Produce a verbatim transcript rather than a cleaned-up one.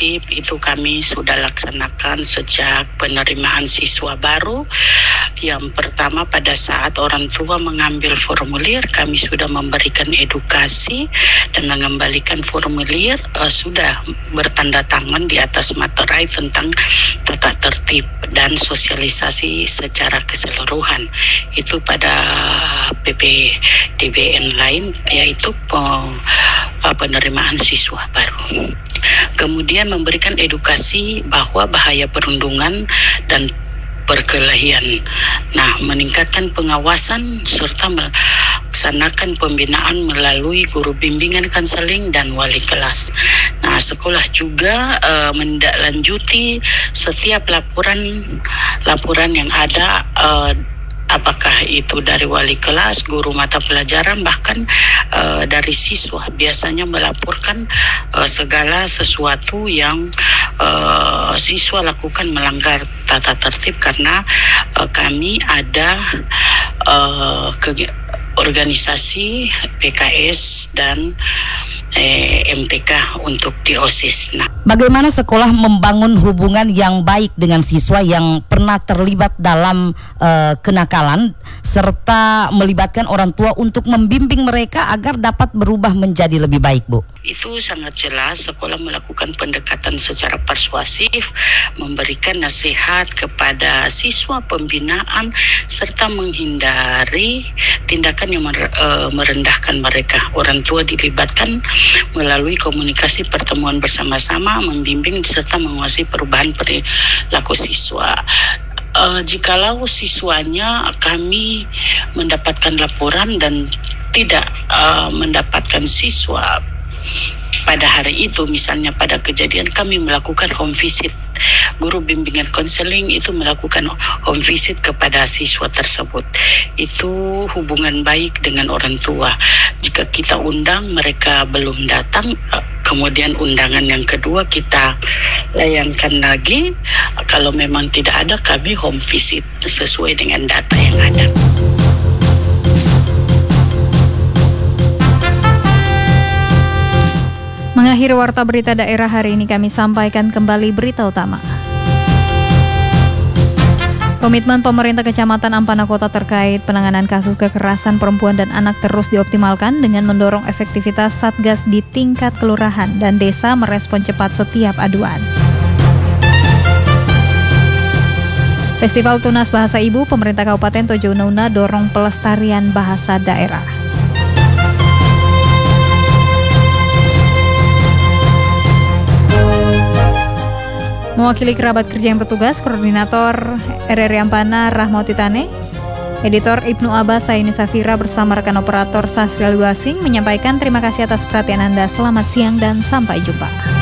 tertib itu kami sudah laksanakan sejak penerimaan siswa baru. Yang pertama, pada saat orang tua mengambil formulir, kami sudah memberikan edukasi dan mengembalikan formulir, uh, sudah bertanda tangan di atas materai tentang tata tertib dan sosialisasi secara keseluruhan. Itu pada P P D B N lain, yaitu penerimaan siswa baru. Kemudian memberikan edukasi bahwa bahaya perundungan dan perkelahian. Nah, meningkatkan pengawasan serta melaksanakan pembinaan melalui guru bimbingan konseling dan wali kelas. Nah, sekolah juga uh, menindaklanjuti setiap laporan laporan yang ada, uh, apakah itu dari wali kelas, guru mata pelajaran, bahkan uh, dari siswa. Biasanya melaporkan uh, segala sesuatu yang uh, siswa lakukan melanggar tata tertib, karena uh, kami ada uh, ke- organisasi P K S dan eh, M T K untuk di O S I S. Nah, bagaimana sekolah membangun hubungan yang baik dengan siswa yang pernah terlibat dalam uh, kenakalan serta melibatkan orang tua untuk membimbing mereka agar dapat berubah menjadi lebih baik, Bu? Itu sangat jelas sekolah melakukan pendekatan secara persuasif, memberikan nasihat kepada siswa, pembinaan, serta menghindari tindakan yang merendahkan mereka. Orang tua dilibatkan melalui komunikasi pertemuan bersama-sama, membimbing serta menguasai perubahan perilaku siswa. Uh, jikalau siswanya kami mendapatkan laporan dan tidak uh, mendapatkan siswa pada hari itu, misalnya pada kejadian, kami melakukan home visit. Guru bimbingan konseling itu melakukan home visit kepada siswa tersebut. Itu hubungan baik dengan orang tua. Jika kita undang mereka belum datang, kemudian undangan yang kedua kita layangkan lagi. Kalau memang tidak ada, kami home visit sesuai dengan data yang ada. Mengakhiri Warta Berita Daerah hari ini, kami sampaikan kembali berita utama. Komitmen pemerintah Kecamatan Ampana Kota terkait penanganan kasus kekerasan perempuan dan anak terus dioptimalkan dengan mendorong efektivitas Satgas di tingkat kelurahan dan desa merespon cepat setiap aduan. Festival Tunas Bahasa Ibu, pemerintah Kabupaten Tojo Una dorong pelestarian bahasa daerah. Mewakili kerabat kerja yang bertugas, Koordinator R R I Ampana Rahmawati Tane, Editor Ibnu Abbas Saini Safira bersama rekan operator Sasrial Wasing menyampaikan terima kasih atas perhatian Anda. Selamat siang dan sampai jumpa.